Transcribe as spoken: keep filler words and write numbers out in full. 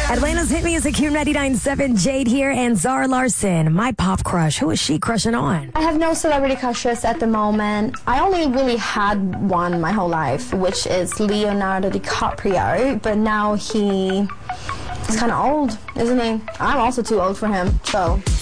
Atlanta's hit music, Q ninety-nine point seven. Jade here, and Zara Larson, my pop crush. Who is she crushing on? I have no celebrity crushes at the moment. I only really had one my whole life, which is Leonardo DiCaprio, but now he is kind of old, isn't he? I'm also too old for him, so...